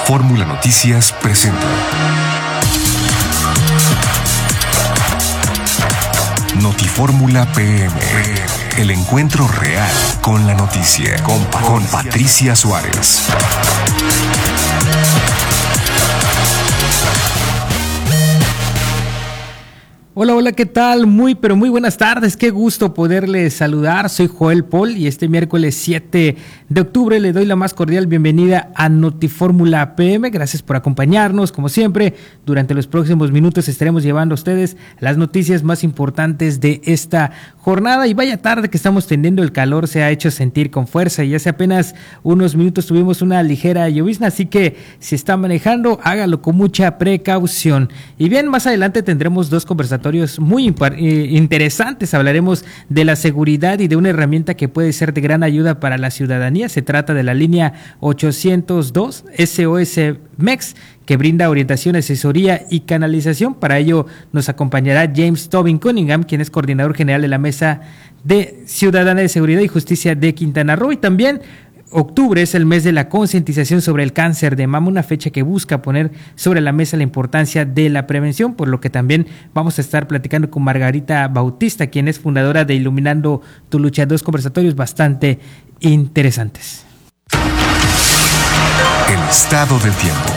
Fórmula Noticias presenta Notifórmula PM, el encuentro real con la noticia, con Patricia Suárez. Hola, hola, ¿qué tal? Muy buenas tardes. Qué gusto poderles saludar. Soy Joel Paul y este miércoles 7 de octubre le doy la más cordial bienvenida a Notifórmula PM. Gracias por acompañarnos. Como siempre, durante los próximos minutos estaremos llevando a ustedes las noticias más importantes de esta jornada. Y vaya tarde que estamos teniendo, el calor se ha hecho sentir con fuerza y hace apenas unos minutos tuvimos una ligera llovizna, así que si está manejando, hágalo con mucha precaución. Y bien, más adelante tendremos dos conversatorios muy interesantes. Hablaremos de la seguridad y de una herramienta que puede ser de gran ayuda para la ciudadanía. Se trata de la línea 802 SOS MEX, que brinda orientación, asesoría y canalización. Para ello nos acompañará James Tobin Cunningham, quien es coordinador general de la Mesa de Ciudadana de Seguridad y Justicia de Quintana Roo. Y también octubre es el mes de la concientización sobre el cáncer de mama, una fecha que busca poner sobre la mesa la importancia de la prevención, por lo que también vamos a estar platicando con Margarita Bautista, quien es fundadora de Iluminando tu Lucha, dos conversatorios bastante interesantes. El estado del tiempo.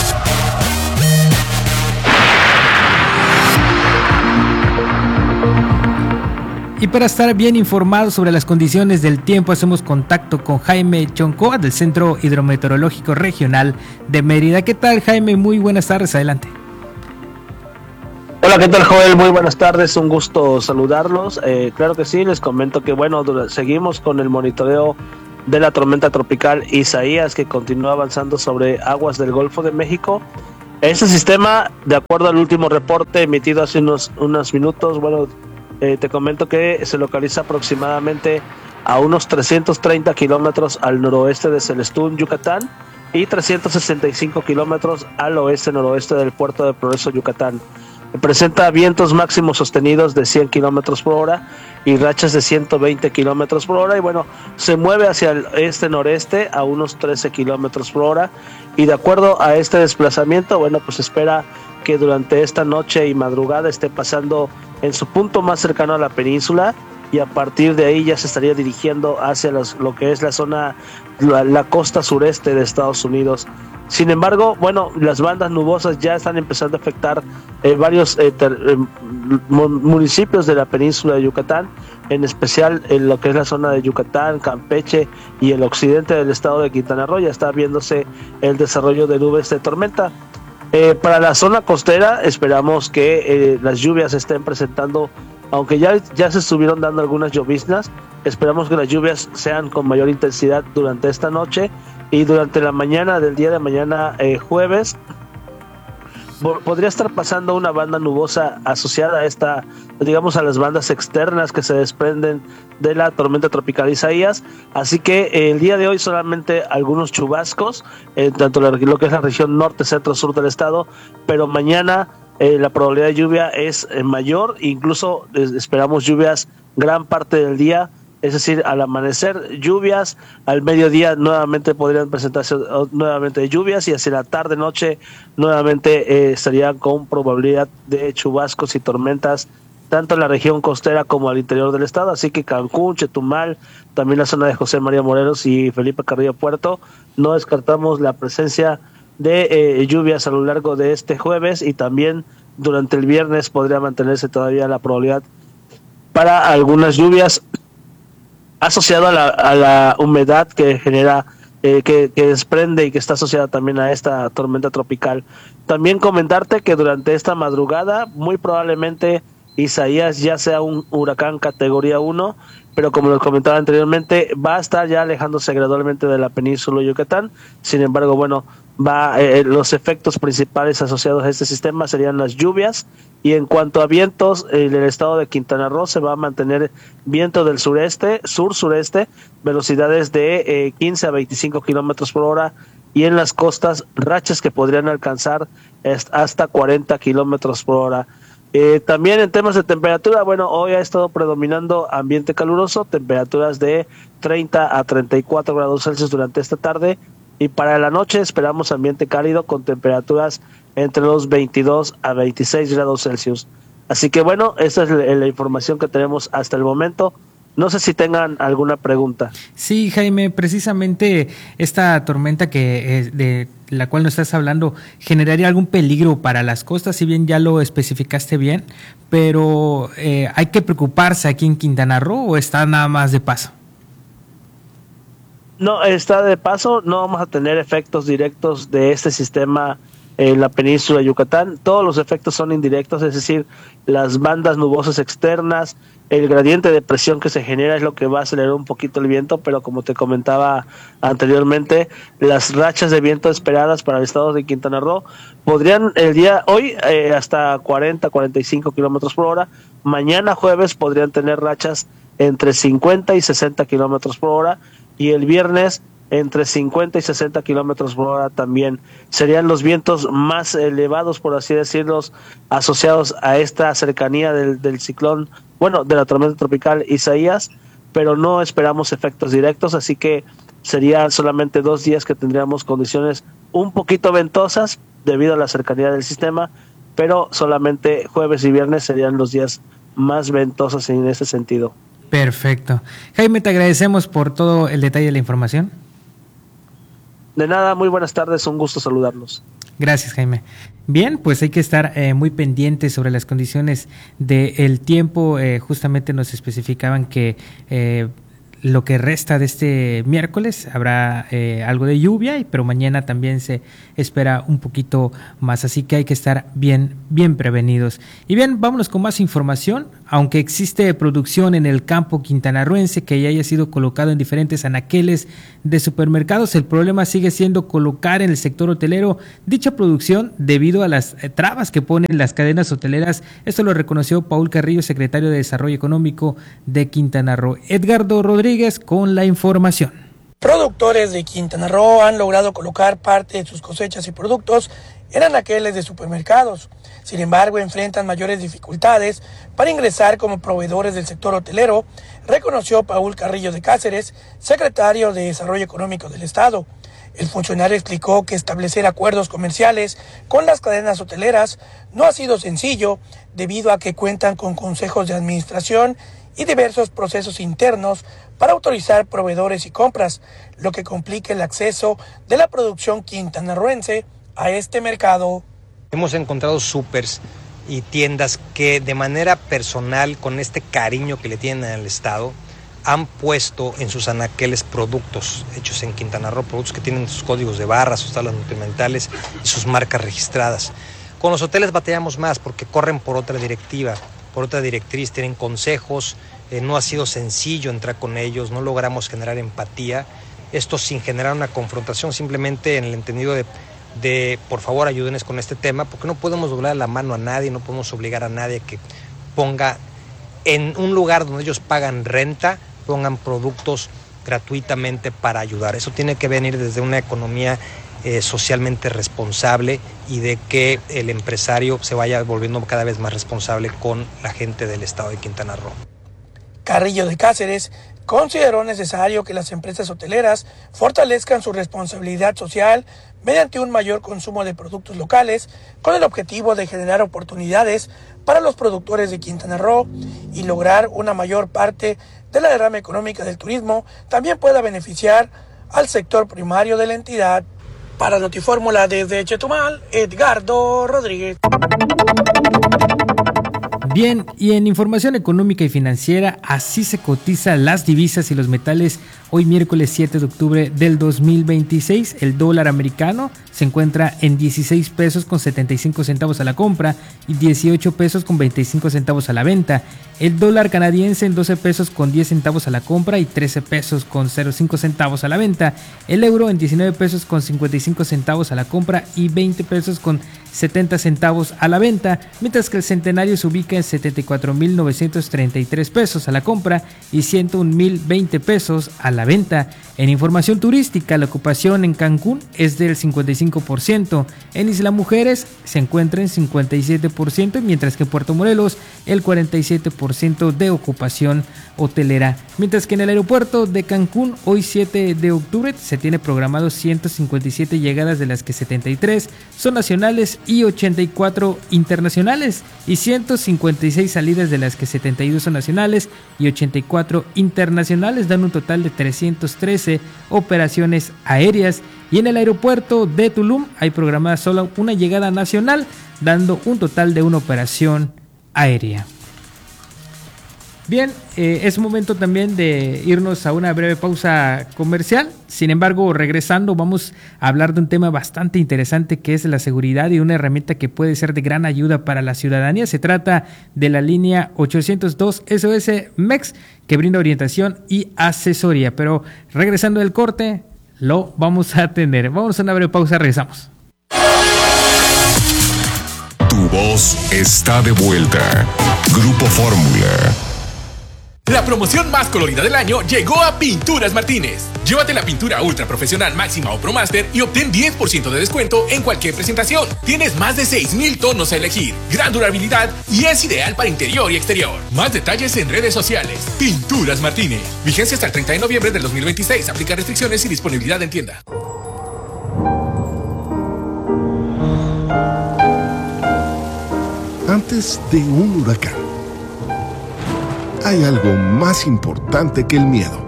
Y para estar bien informados sobre las condiciones del tiempo, hacemos contacto con Jaime Choncoa del Centro Hidrometeorológico Regional de Mérida. ¿Qué tal, Jaime? Muy buenas tardes, adelante. Hola, ¿qué tal, Joel? Muy buenas tardes, un gusto saludarlos. Claro que sí, les comento que seguimos con el monitoreo de la tormenta tropical Isaías, que continúa avanzando sobre aguas del Golfo de México. Este sistema, de acuerdo al último reporte emitido hace unos minutos, te comento que se localiza aproximadamente a unos 330 kilómetros al noroeste de Celestún, Yucatán, y 365 kilómetros al oeste-noroeste del puerto de Progreso, Yucatán. Presenta vientos máximos sostenidos de 100 kilómetros por hora y rachas de 120 kilómetros por hora. Y se mueve hacia el este-noreste a unos 13 kilómetros por hora. Y de acuerdo a este desplazamiento, espera que durante esta noche y madrugada esté pasando en su punto más cercano a la península, y a partir de ahí ya se estaría dirigiendo hacia lo que es la zona, la costa sureste de Estados Unidos. Sin embargo, las bandas nubosas ya están empezando a afectar varios municipios de la península de Yucatán, en especial en lo que es la zona de Yucatán, Campeche y el occidente del estado de Quintana Roo. Ya está viéndose el desarrollo de nubes de tormenta. Para la zona costera esperamos que las lluvias se estén presentando, aunque ya se estuvieron dando algunas lloviznas. Esperamos que las lluvias sean con mayor intensidad durante esta noche y durante la mañana del día de mañana, jueves. Podría estar pasando una banda nubosa asociada a las bandas externas que se desprenden de la tormenta tropical Isaías. Así que el día de hoy solamente algunos chubascos, tanto lo que es la región norte, centro, sur del estado, pero mañana la probabilidad de lluvia es mayor. Incluso esperamos lluvias gran parte del día. Es decir, al amanecer lluvias, al mediodía nuevamente podrían presentarse nuevamente lluvias, y hacia la tarde-noche nuevamente estarían con probabilidad de chubascos y tormentas tanto en la región costera como al interior del estado. Así que Cancún, Chetumal, también la zona de José María Morelos y Felipe Carrillo Puerto, no descartamos la presencia de lluvias a lo largo de este jueves, y también durante el viernes podría mantenerse todavía la probabilidad para algunas lluvias asociado a la humedad que genera, que desprende y que está asociada también a esta tormenta tropical. También comentarte que durante esta madrugada muy probablemente Isaías ya sea un huracán categoría 1, pero como les comentaba anteriormente, va a estar ya alejándose gradualmente de la península de Yucatán. Sin embargo, los efectos principales asociados a este sistema serían las lluvias. Y en cuanto a vientos, en el estado de Quintana Roo se va a mantener viento del sureste, sur-sureste, velocidades de 15 a 25 kilómetros por hora, y en las costas rachas que podrían alcanzar hasta 40 kilómetros por hora. También en temas de temperatura, hoy ha estado predominando ambiente caluroso, temperaturas de 30 a 34 grados Celsius durante esta tarde, y para la noche esperamos ambiente cálido con temperaturas entre los 22 a 26 grados Celsius. Así que bueno, esa es la información que tenemos hasta el momento. No sé si tengan alguna pregunta. Sí, Jaime, precisamente esta tormenta de la cual nos estás hablando, ¿generaría algún peligro para las costas? Si bien ya lo especificaste bien, pero ¿hay que preocuparse aquí en Quintana Roo o está nada más de paso? No, está de paso, no vamos a tener efectos directos de este sistema en la península de Yucatán. Todos los efectos son indirectos, es decir, las bandas nubosas externas, el gradiente de presión que se genera es lo que va a acelerar un poquito el viento, pero como te comentaba anteriormente, las rachas de viento esperadas para el estado de Quintana Roo podrían el día hoy hasta 40-45 kilómetros por hora, mañana jueves podrían tener rachas entre 50 y 60 kilómetros por hora, y el viernes entre 50 y 60 kilómetros por hora también. Serían los vientos más elevados, por así decirlo, asociados a esta cercanía del ciclón, bueno, de la tormenta tropical Isaías, pero no esperamos efectos directos, así que serían solamente 2 días que tendríamos condiciones un poquito ventosas debido a la cercanía del sistema, pero solamente jueves y viernes serían los días más ventosos en ese sentido. Perfecto. Jaime, te agradecemos por todo el detalle de la información. De nada, muy buenas tardes, un gusto saludarlos. Gracias, Jaime. Bien, pues hay que estar muy pendientes sobre las condiciones del tiempo. Justamente nos especificaban que lo que resta de este miércoles habrá algo de lluvia, pero mañana también se espera un poquito más, así que hay que estar bien prevenidos. Y bien, vámonos con más información. Aunque existe producción en el campo quintanarroense que ya haya sido colocado en diferentes anaqueles de supermercados, el problema sigue siendo colocar en el sector hotelero dicha producción debido a las trabas que ponen las cadenas hoteleras. Esto lo reconoció Paul Carrillo, secretario de Desarrollo Económico de Quintana Roo. Edgardo Rodríguez con la información. Productores de Quintana Roo han logrado colocar parte de sus cosechas y productos en anaqueles de supermercados. Sin embargo, enfrentan mayores dificultades para ingresar como proveedores del sector hotelero, reconoció Paul Carrillo de Cáceres, secretario de Desarrollo Económico del Estado. El funcionario explicó que establecer acuerdos comerciales con las cadenas hoteleras no ha sido sencillo debido a que cuentan con consejos de administración y diversos procesos internos para autorizar proveedores y compras, lo que complica el acceso de la producción quintanarroense a este mercado. Hemos encontrado súpers y tiendas que de manera personal, con este cariño que le tienen al Estado, han puesto en sus anaqueles productos hechos en Quintana Roo, productos que tienen sus códigos de barras, sus tablas nutrimentales y sus marcas registradas. Con los hoteles batallamos más porque corren por otra directiva, por otra directriz, tienen consejos, no ha sido sencillo entrar con ellos, no logramos generar empatía, esto sin generar una confrontación, simplemente en el entendido de por favor ayúdenos con este tema, porque no podemos doblar la mano a nadie, no podemos obligar a nadie que ponga en un lugar donde ellos pagan renta, pongan productos gratuitamente para ayudar. Eso tiene que venir desde una economía socialmente responsable y de que el empresario se vaya volviendo cada vez más responsable con la gente del estado de Quintana Roo. Carrillo de Cáceres consideró necesario que las empresas hoteleras fortalezcan su responsabilidad social mediante un mayor consumo de productos locales con el objetivo de generar oportunidades para los productores de Quintana Roo y lograr una mayor parte de la derrama económica del turismo también pueda beneficiar al sector primario de la entidad. Para Notifórmula desde Chetumal, Edgardo Rodríguez. Bien, y en información económica y financiera, así se cotizan las divisas y los metales hoy miércoles 7 de octubre del 2026. El dólar americano se encuentra en 16 pesos con 75 centavos a la compra y 18 pesos con 25 centavos a la venta. El dólar canadiense en 12 pesos con 10 centavos a la compra y 13 pesos con 05 centavos a la venta. El euro en 19 pesos con 55 centavos a la compra y 20 pesos con 70 centavos a la venta, mientras que el centenario se ubica en 74,933 pesos a la compra y 101,020 pesos a la venta. En información turística, la ocupación en Cancún es del 55%, en Isla Mujeres se encuentra en 57%, mientras que en Puerto Morelos el 47% de ocupación hotelera. Mientras que en el aeropuerto de Cancún, hoy 7 de octubre, se tiene programado 157 llegadas, de las que 73 son nacionales y 84 internacionales, y 156 salidas, de las que 72 son nacionales y 84 internacionales, dan un total de 313 operaciones aéreas. Y en el aeropuerto de Tulum hay programada solo una llegada nacional, dando un total de una operación aérea. Bien, es momento también de irnos a una breve pausa comercial. Sin embargo, regresando, vamos a hablar de un tema bastante interesante, que es la seguridad, y una herramienta que puede ser de gran ayuda para la ciudadanía. Se trata de la línea 802 SOS MEX, que brinda orientación y asesoría. Pero regresando del corte, lo vamos a tener. Vamos a una breve pausa, regresamos. Tu voz está de vuelta. Grupo Fórmula. La promoción más colorida del año llegó a Pinturas Martínez. Llévate la pintura ultra profesional máxima o ProMaster y obtén 10% de descuento en cualquier presentación. Tienes más de 6,000 tonos a elegir, gran durabilidad y es ideal para interior y exterior. Más detalles en redes sociales. Pinturas Martínez. Vigencia hasta el 30 de noviembre del 2026. Aplica restricciones y disponibilidad en tienda. Antes de un huracán, hay algo más importante que el miedo: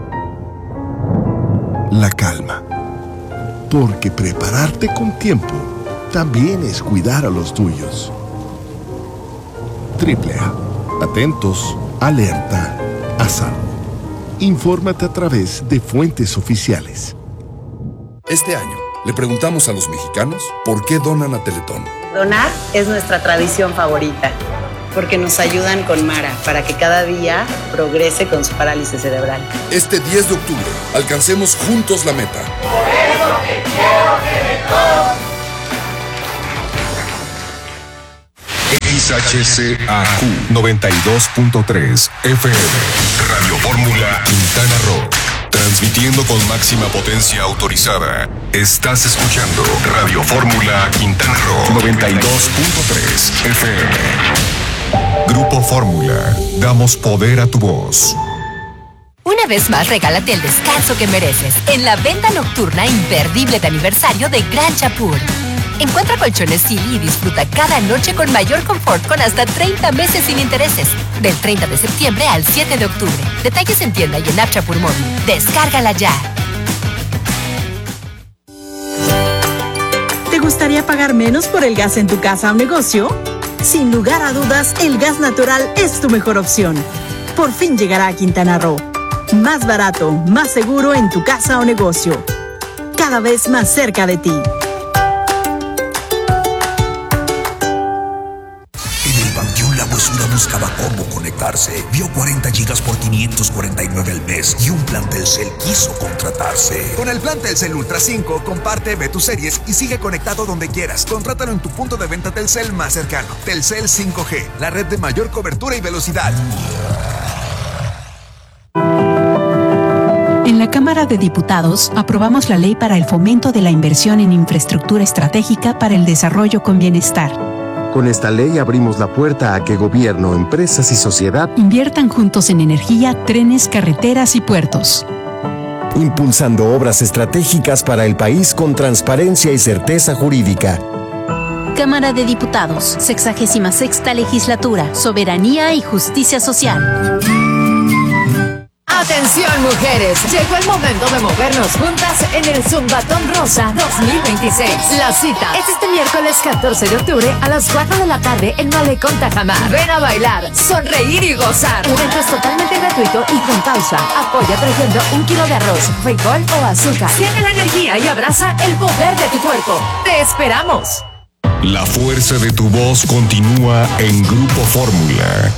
la calma. Porque prepararte con tiempo también es cuidar a los tuyos. AAA. Atentos, alerta, a salvo. Infórmate a través de fuentes oficiales. Este año le preguntamos a los mexicanos por qué donan a Teletón. Donar es nuestra tradición favorita, porque nos ayudan con Mara para que cada día progrese con su parálisis cerebral. Este 10 de octubre, alcancemos juntos la meta. Por eso te quiero, Teletón. XHCAQ 92.3 FM. Radio Fórmula Quintana Roo. Transmitiendo con máxima potencia autorizada. Estás escuchando Radio Fórmula Quintana Roo 92.3 FM. Grupo Fórmula, damos poder a tu voz. Una vez más, regálate el descanso que mereces en la venta nocturna imperdible de aniversario de Gran Chapur. Encuentra colchones Silly y disfruta cada noche con mayor confort con hasta 30 meses sin intereses. Del 30 de septiembre al 7 de octubre. Detalles en tienda y en App Chapur Móvil. Descárgala ya. ¿Te gustaría pagar menos por el gas en tu casa o negocio? Sin lugar a dudas, el gas natural es tu mejor opción. Por fin llegará a Quintana Roo. Más barato, más seguro en tu casa o negocio. Cada vez más cerca de ti. Buscaba cómo conectarse. Vio 40 gigas por 549 al mes y un plan Telcel quiso contratarse. Con el plan Telcel Ultra 5, comparte, ve tus series y sigue conectado donde quieras. Contrátalo en tu punto de venta Telcel más cercano. Telcel 5G, la red de mayor cobertura y velocidad. En la Cámara de Diputados aprobamos la ley para el fomento de la inversión en infraestructura estratégica para el desarrollo con bienestar. Con esta ley abrimos la puerta a que gobierno, empresas y sociedad inviertan juntos en energía, trenes, carreteras y puertos. Impulsando obras estratégicas para el país con transparencia y certeza jurídica. Cámara de Diputados, 66ª Legislatura, Soberanía y Justicia Social. Atención mujeres, llegó el momento de movernos juntas en el Zumbatón Rosa 2026. La cita es este miércoles 14 de octubre a las 4 de la tarde en Malecón Tajamar. Ven a bailar, sonreír y gozar. El evento es totalmente gratuito y con pausa. Apoya trayendo 1 kilo de arroz, frijol o azúcar. Siente la energía y abraza el poder de tu cuerpo. ¡Te esperamos! La fuerza de tu voz continúa en Grupo Fórmula.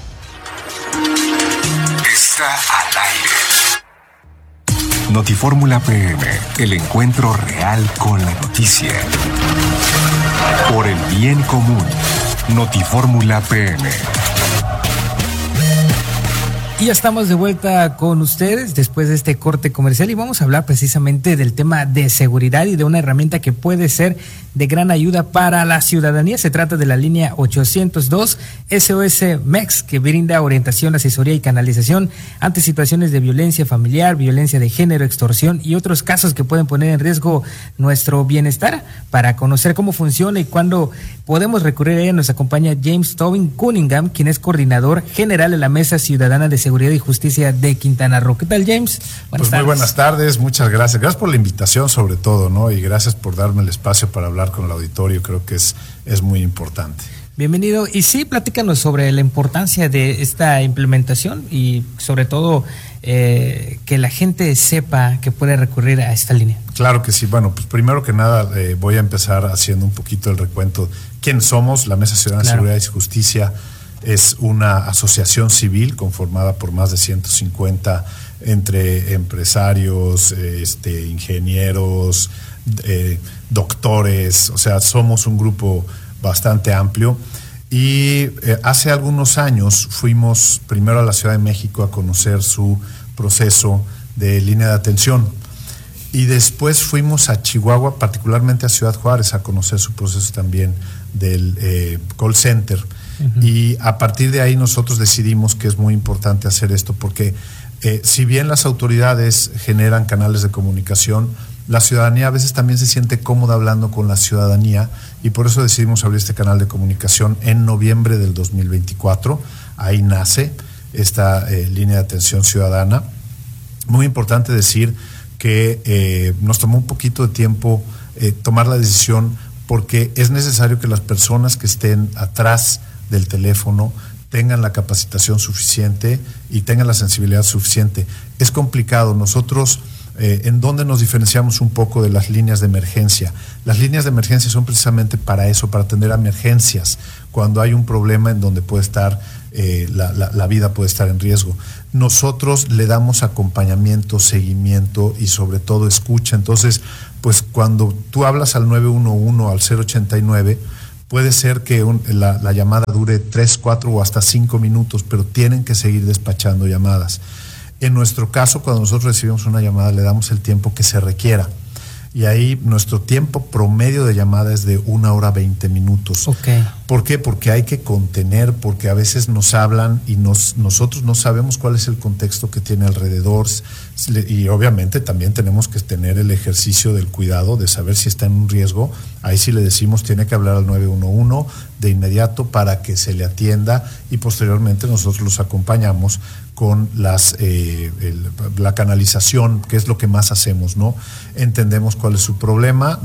Está al aire. Notifórmula PM, el encuentro real con la noticia. Por el bien común. Notifórmula PM. Y ya estamos de vuelta con ustedes después de este corte comercial y vamos a hablar precisamente del tema de seguridad y de una herramienta que puede ser de gran ayuda para la ciudadanía. Se trata de la línea 802 SOS MEX, que brinda orientación, asesoría y canalización ante situaciones de violencia familiar, violencia de género, extorsión y otros casos que pueden poner en riesgo nuestro bienestar. Para conocer cómo funciona y cuándo podemos recurrir a ella, nos acompaña James Tobin Cunningham, quien es coordinador general de la Mesa Ciudadana de Seguridad y Justicia de Quintana Roo. ¿Qué tal, James? Buenas tardes. Muy buenas tardes, muchas gracias. Gracias por la invitación sobre todo, ¿no? Y gracias por darme el espacio para hablar con el auditorio, creo que es muy importante. Bienvenido. Y sí, platícanos sobre la importancia de esta implementación y sobre todo que la gente sepa que puede recurrir a esta línea. Claro que sí. Bueno, pues primero que nada voy a empezar haciendo un poquito el recuento. ¿Quiénes somos? La Mesa Ciudadana de Seguridad y Justicia es una asociación civil conformada por más de 150 entre empresarios, ingenieros, doctores, o sea, somos un grupo bastante amplio. Y hace algunos años fuimos primero a la Ciudad de México a conocer su proceso de línea de atención y después fuimos a Chihuahua, particularmente a Ciudad Juárez, a conocer su proceso también del call center. Uh-huh. Y a partir de ahí nosotros decidimos que es muy importante hacer esto porque si bien las autoridades generan canales de comunicación, la ciudadanía a veces también se siente cómoda hablando con la ciudadanía y por eso decidimos abrir este canal de comunicación en noviembre del 2024. Ahí nace esta línea de atención ciudadana. Muy importante decir que nos tomó un poquito de tiempo tomar la decisión porque es necesario que las personas que estén atrás del teléfono tengan la capacitación suficiente y tengan la sensibilidad suficiente. Es complicado. Nosotros ¿en dónde nos diferenciamos un poco de las líneas de emergencia? Las líneas de emergencia son precisamente para eso, para atender a emergencias, cuando hay un problema en donde puede estar, la vida puede estar en riesgo. Nosotros le damos acompañamiento, seguimiento y sobre todo escucha. Entonces, pues cuando tú hablas al 911, al 089, puede ser que la llamada dure 3, 4 o hasta 5 minutos, pero tienen que seguir despachando llamadas. En nuestro caso, cuando nosotros recibimos una llamada, le damos el tiempo que se requiera. Y ahí nuestro tiempo promedio de llamada es de 1 hora 20 minutos. Okay. ¿Por qué? Porque hay que contener, porque a veces nos hablan y nosotros no sabemos cuál es el contexto que tiene alrededor. Y obviamente también tenemos que tener el ejercicio del cuidado, de saber si está en un riesgo. Ahí sí le decimos, tiene que hablar al 911 de inmediato para que se le atienda y posteriormente nosotros los acompañamos con la canalización, que es lo que más hacemos, ¿no? Entendemos cuál es su problema,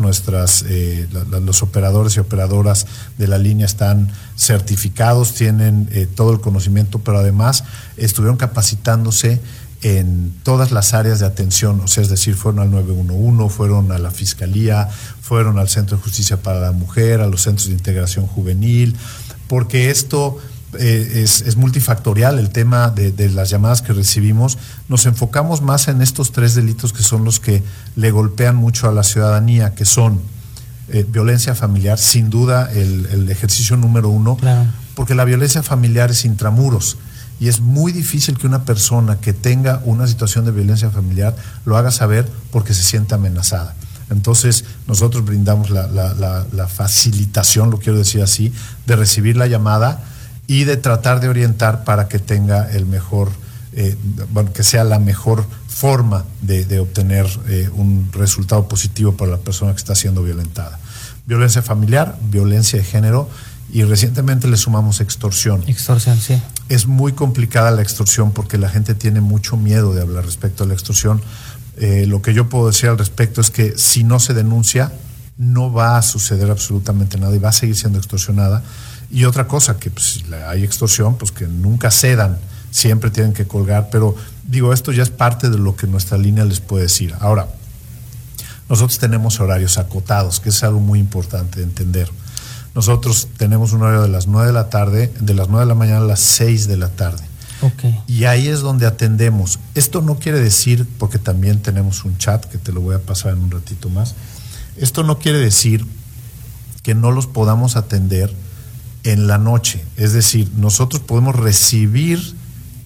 los operadores y operadoras de la línea están certificados, tienen todo el conocimiento, pero además estuvieron capacitándose en todas las áreas de atención, o sea, es decir, fueron al 911, fueron a la Fiscalía, fueron al Centro de Justicia para la Mujer, a los centros de integración juvenil, porque esto es multifactorial, el tema de las llamadas que recibimos. Nos enfocamos más en estos 3 delitos que son los que le golpean mucho a la ciudadanía, que son violencia familiar, sin duda el ejercicio número 1, claro, porque la violencia familiar es intramuros y es muy difícil que una persona que tenga una situación de violencia familiar lo haga saber porque se siente amenazada. Entonces nosotros brindamos la facilitación, lo quiero decir así, de recibir la llamada y de tratar de orientar para que tenga el mejor, que sea la mejor forma de obtener un resultado positivo para la persona que está siendo violentada. Violencia familiar, violencia de género y recientemente le sumamos extorsión. Extorsión, sí. Es muy complicada la extorsión porque la gente tiene mucho miedo de hablar respecto a la extorsión. Lo que yo puedo decir al respecto es que si no se denuncia, no va a suceder absolutamente nada y va a seguir siendo extorsionada. Y otra cosa, que pues, hay extorsión, pues que nunca cedan, siempre tienen que colgar, pero digo, esto ya es parte de lo que nuestra línea les puede decir. Ahora, nosotros tenemos horarios acotados, que es algo muy importante de entender. Nosotros tenemos un horario de las 9 de la tarde, de las 9 de la mañana a las 6 de la tarde. Okay. Y ahí es donde atendemos. Esto no quiere decir, porque también tenemos un chat, que te lo voy a pasar en un ratito más, esto no quiere decir que no los podamos atender en la noche. Es decir, nosotros podemos recibir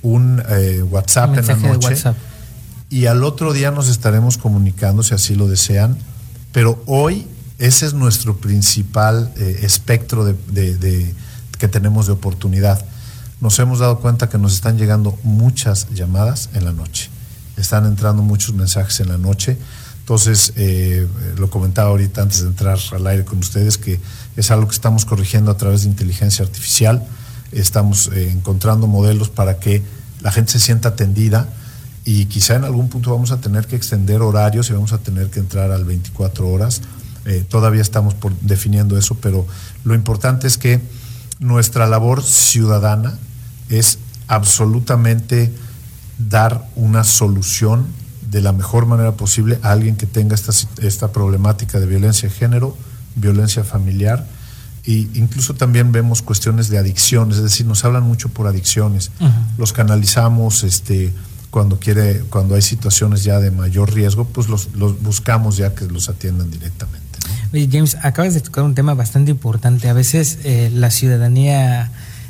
un WhatsApp un en la noche. De WhatsApp. Y al otro día nos estaremos comunicando si así lo desean, pero hoy ese es nuestro principal espectro que tenemos de oportunidad. Nos hemos dado cuenta que nos están llegando muchas llamadas en la noche, están entrando muchos mensajes en la noche. Entonces, lo comentaba ahorita antes de entrar al aire con ustedes, que es algo que estamos corrigiendo a través de inteligencia artificial. Estamos encontrando modelos para que la gente se sienta atendida, y quizá en algún punto vamos a tener que extender horarios y vamos a tener que entrar al 24 horas. Todavía estamos definiendo eso, pero lo importante es que nuestra labor ciudadana es absolutamente dar una solución de la mejor manera posible a alguien que tenga esta problemática de violencia de género, violencia familiar, e incluso también vemos cuestiones de adicciones, es decir, nos hablan mucho por adicciones. Los canalizamos cuando hay situaciones ya de mayor riesgo, pues los buscamos ya que los atiendan directamente, ¿no? Oye, James, acabas de tocar un tema bastante importante. A veces la ciudadanía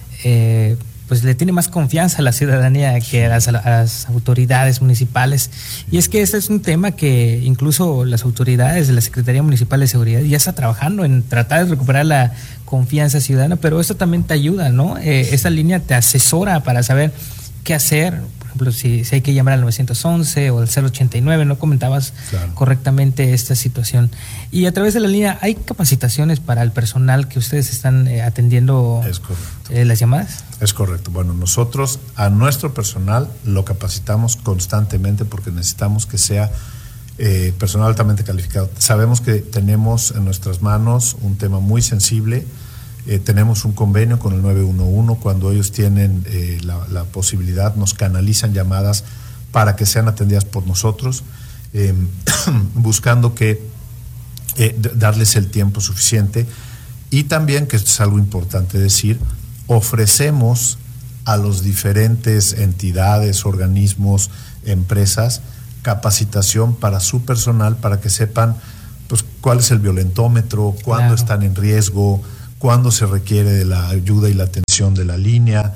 pues le tiene más confianza a la ciudadanía que a las autoridades municipales. Y es que este es un tema que incluso las autoridades de la Secretaría Municipal de Seguridad ya está trabajando en tratar de recuperar la confianza ciudadana, pero esto también te ayuda, ¿no? Esa línea te asesora para saber qué hacer. Por ejemplo, si hay que llamar al 911 o al 089, ¿no? Comentabas correctamente esta situación. Y a través de la línea, ¿hay capacitaciones para el personal que ustedes están atendiendo? Es correcto. ¿Las llamadas? Es correcto. Bueno, nosotros a nuestro personal lo capacitamos constantemente porque necesitamos que sea personal altamente calificado. Sabemos que tenemos en nuestras manos un tema muy sensible. Tenemos un convenio con el 911, cuando ellos tienen la posibilidad, nos canalizan llamadas para que sean atendidas por nosotros, buscando que darles el tiempo suficiente. Y también, que esto es algo importante decir, ofrecemos a los diferentes entidades, organismos, empresas, capacitación para su personal, para que sepan pues cuál es el violentómetro, cuándo están en riesgo, cuándo se requiere de la ayuda y la atención de la línea,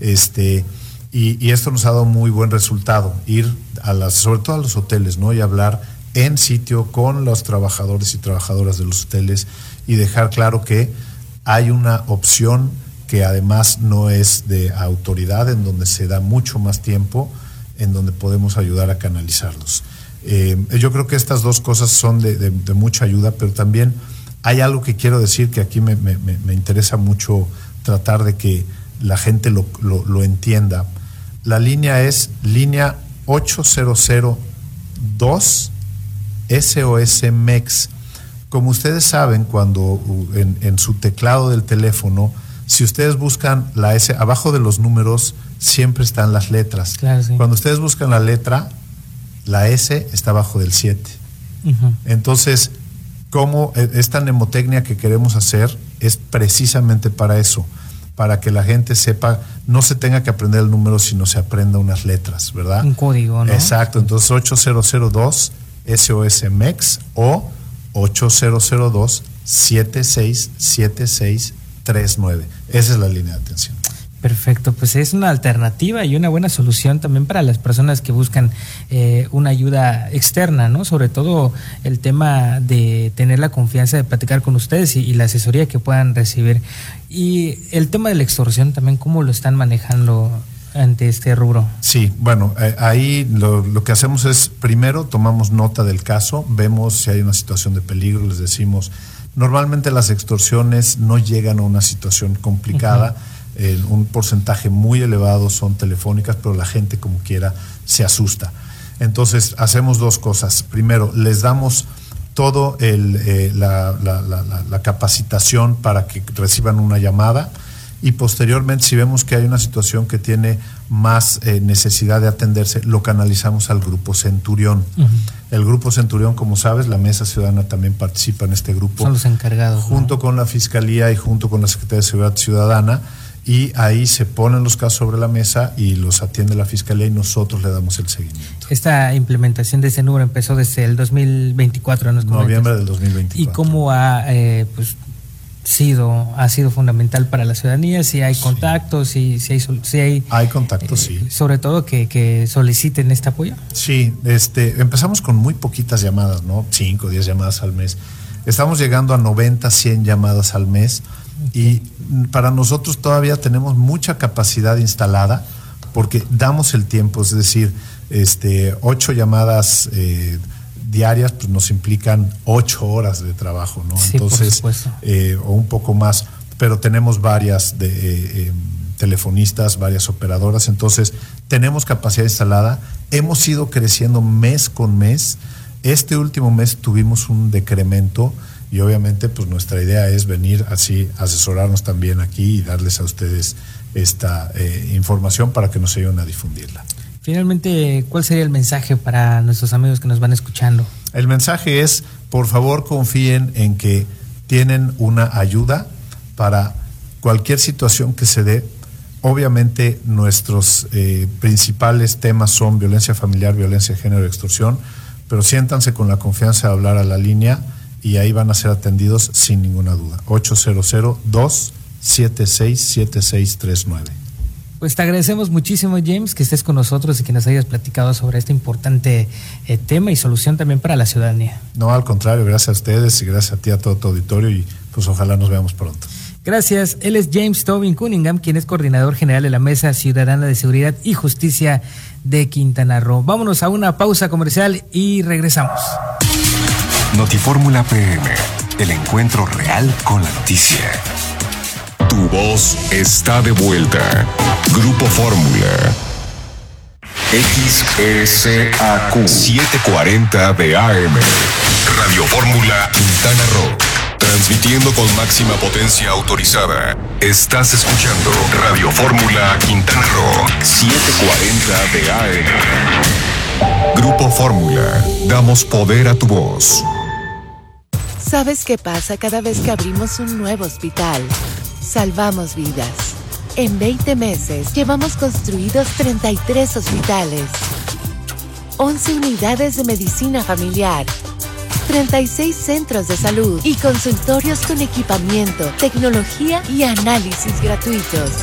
y esto nos ha dado muy buen resultado, ir sobre todo a los hoteles, ¿no? Y hablar en sitio con los trabajadores y trabajadoras de los hoteles y dejar claro que hay una opción que además no es de autoridad, en donde se da mucho más tiempo, en donde podemos ayudar a canalizarlos. Yo creo que estas dos cosas son de mucha ayuda, pero también hay algo que quiero decir que aquí me interesa mucho tratar de que la gente lo entienda. La línea es línea 8002 SOS MEX. Como ustedes saben, cuando en su teclado del teléfono, si ustedes buscan la S, abajo de los números siempre están las letras. Claro, sí. Cuando ustedes buscan la letra, la S está abajo del 7. Entonces, como esta mnemotecnia que queremos hacer es precisamente para eso, para que la gente sepa, no se tenga que aprender el número, sino se aprenda unas letras, ¿verdad? Un código, ¿no? Exacto, entonces 8002 SOS MEX o 8002 767639. Esa es la línea de atención. Perfecto, pues es una alternativa y una buena solución también para las personas que buscan una ayuda externa, ¿no? Sobre todo el tema de tener la confianza de platicar con ustedes y la asesoría que puedan recibir. Y el tema de la extorsión también, ¿cómo lo están manejando ante este rubro? Sí, bueno, ahí lo que hacemos es, primero tomamos nota del caso, vemos si hay una situación de peligro, les decimos, normalmente las extorsiones no llegan a una situación complicada. Un porcentaje muy elevado son telefónicas, pero la gente como quiera se asusta. Entonces hacemos dos cosas. Primero, les damos todo la capacitación para que reciban una llamada, y posteriormente, si vemos que hay una situación que tiene más necesidad de atenderse, lo canalizamos al Grupo Centurión. El Grupo Centurión, como sabes, la Mesa Ciudadana también participa en este grupo. Son los encargados, junto con la Fiscalía y junto con la Secretaría de Seguridad Ciudadana. Y ahí se ponen los casos sobre la mesa y los atiende la Fiscalía y nosotros le damos el seguimiento. Esta implementación de ese número empezó desde el 2024, ¿no? Noviembre del 2024. ¿Y cómo ha ha sido fundamental para la ciudadanía, si hay contactos, si hay contactos, sí. Sobre todo que soliciten este apoyo. Sí, empezamos con muy poquitas llamadas, ¿no? 5 o 10 llamadas al mes. Estamos llegando a 90, 100 llamadas al mes y para nosotros todavía tenemos mucha capacidad instalada porque damos el tiempo, es decir, 8 llamadas diarias pues nos implican 8 horas de trabajo, ¿no? Sí, entonces, o un poco más, pero tenemos varias telefonistas, varias operadoras, entonces tenemos capacidad instalada, hemos ido creciendo mes con mes. Este último mes tuvimos un decremento y obviamente pues nuestra idea es venir así, asesorarnos también aquí y darles a ustedes esta información para que nos ayuden a difundirla. Finalmente, ¿cuál sería el mensaje para nuestros amigos que nos van escuchando? El mensaje es, por favor, confíen en que tienen una ayuda para cualquier situación que se dé. Obviamente, nuestros principales temas son violencia familiar, violencia de género y extorsión, pero siéntanse con la confianza de hablar a la línea y ahí van a ser atendidos sin ninguna duda. 800-276-7639. Pues te agradecemos muchísimo, James, que estés con nosotros y que nos hayas platicado sobre este importante tema y solución también para la ciudadanía. No, al contrario, gracias a ustedes y gracias a ti, a todo tu auditorio y pues ojalá nos veamos pronto. Gracias. Él es James Tobin Cunningham, quien es coordinador general de la Mesa Ciudadana de Seguridad y Justicia de Quintana Roo. Vámonos a una pausa comercial y regresamos. Notifórmula PM, el encuentro real con la noticia. Tu voz está de vuelta. Grupo Fórmula. XECAQ 740 de AM. Radio Fórmula Quintana Roo. Transmitiendo con máxima potencia autorizada. Estás escuchando Radio Fórmula Quintana Roo 740 de AM. Grupo Fórmula. Damos poder a tu voz. ¿Sabes qué pasa cada vez que abrimos un nuevo hospital? Salvamos vidas. En 20 meses llevamos construidos 33 hospitales, 11 unidades de medicina familiar, 36 centros de salud y consultorios con equipamiento, tecnología y análisis gratuitos.